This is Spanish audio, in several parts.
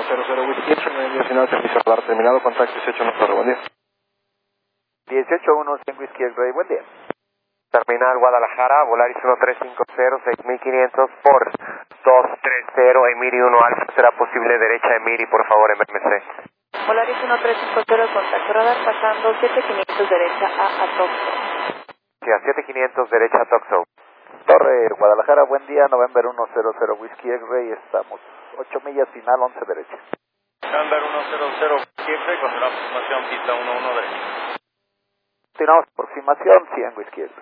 2100 Whisky, final servicio radar terminado, contacto 1810, buen día. 181 Whisky X-Ray, buen día. Terminal Guadalajara, Volaris 1350, 6500 por 230, Emiri 1 Alfa, será posible derecha Emiri, por favor, MMC. Volaris 1350, contacto radar pasando 7500 derecha a Atoxo. Sí, a 7500 derecha a Toxo. Torre Guadalajara, buen día, November 100 Whisky X-Ray, estamos 8 millas final, 11 derecha. November 100 Whisky X-Ray, con la aproximación pista 11 derecha. Continuamos, aproximación 100 Whisky X-Ray.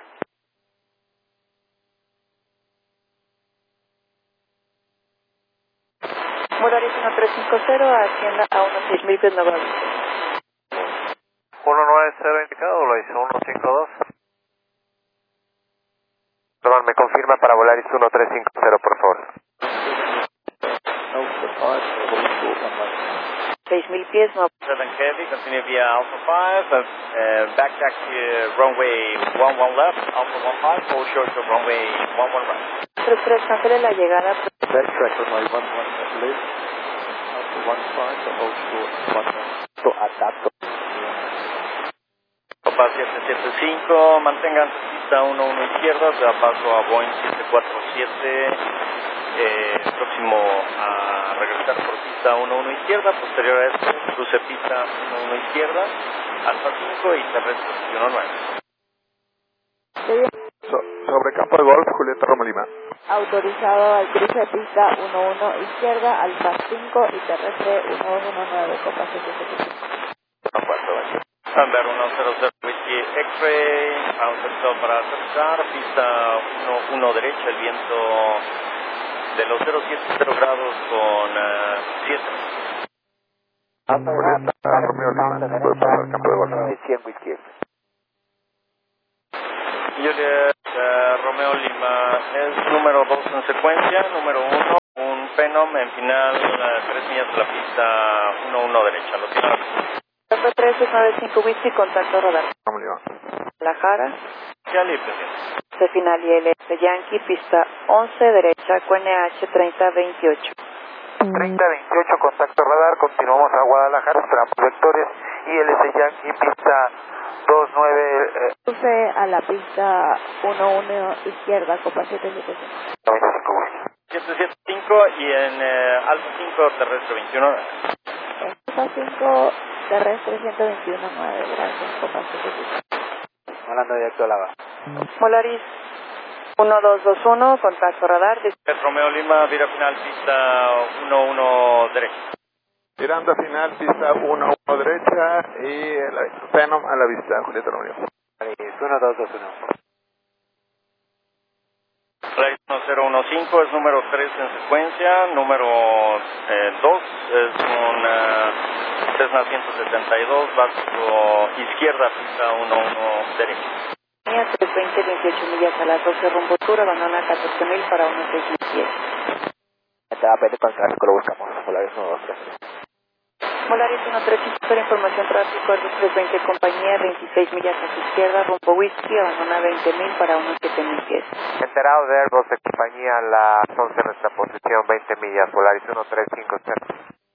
Volaris 1350, ascienda a unos 6000 pies Nueva Vista. 190 indicado, Volaris 152. Perdón, me confirma para Volaris 1350, por favor. 6000 pies Nueva Vista. 7 Heavy, continue via Alpha 5, backtrack to runway 11 left, Alpha 15, full short to runway 11 right. 33, cancele la llegada. Backtrack runway 11 left, Alpha 15, hold short 11 to Adapto. Copa 775, mantengan pista 11 izquierda, se da paso a Boeing 747, próximo a regresar por pista 11 izquierda, posterior a esto, cruce pista 11 izquierda, Alfa 5 y terrestre 19. Sobre campo de golf, Julieta Roma Lima. Autorizado al cruce de pista 11 izquierda, Alfa 5 y terrestre 1119, Copa 775. November 100 Whisky X-Ray, autorizado para aterrizar, pista 11 derecha, el viento de los 070 grados con 7. Romeo Lima, puede pasar campo de golf. 100 Whisky X-Ray. Juliet Romeo Lima es número 2 en secuencia, número 1, un Phenom en final 3 millas de la pista 11 derecha, lo tiene. Nombre 1395 Whisky, contacto radar. Roma Lima. Guadalajara, Ya libre, presidente. de final ILS Yankee, pista 11 derecha, QNH 3028. 3028, contacto radar, continuamos a Guadalajara, esperamos vectores, ILS Yankee, pista 29, Cruce a la pista 11 izquierda, Copa 775. 95 Whisky. 775 y en Alfa 5 terrestre 21. Alfa 5, terrestre 121.9, gracias, Copa 775. Hablando directo a la baja. Volaris 1221, contacto radar. Romeo Lima, vira final pista 11 derecha. Mirando final, pista 1 derecha y el Phenom a la vista, Julieta Roma Lima. 1221. Flight 1015 es número 3 en secuencia, número 2 es un Cessna 172, básico izquierda, pista 11 derecha. 320, 28 millas a las 12 rumbo sur, abandona 14.000 para unos 6.000 pies. Está a pedir con el tráfico, lo buscamos. Volaris 123. Volaris 1350, información tráfico, Airbus 320, compañía 26 millas a su izquierda, rumbo Whisky, abandona 20.000 para unos 7.000 pies. Enterado de Airbus de compañía, las 11 en nuestra posición, 20 millas, Volaris 1350.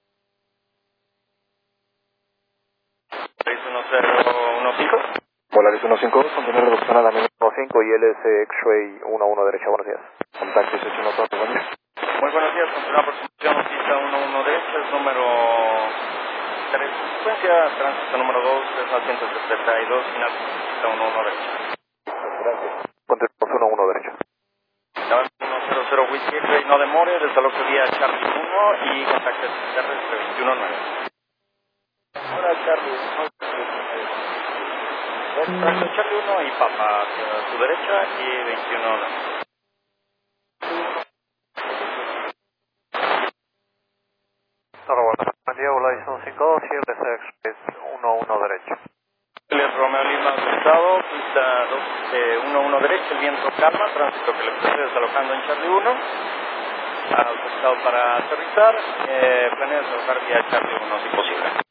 Volaris 1015. Volaris 152, contener reducción a la 15 y LS X-Ray 11 derecha, buenos días. contacto 1814, buen día. Muy buenos días, continúa aproximación pista 11 derecha, es número 3 en secuencia, tránsito número 2, es al 172, final pista 11 derecha. Gracias. Continuamos 11 derecha. 100 Whisky X-Ray, no demore, desalojo vía Charlie 1 y contacto terrestre 219. Ahora Charlie, Charlie 1 y Papa hacia su derecha y 21. Buen día, Volaris 152, ILS Express 11 derecha. Romeo Lima autorizado, pista 11 derecha, el viento calma, tránsito que le precede desalojando en Charlie 1. Autorizado para aterrizar, planea desalojar vía Charlie 1 si posible.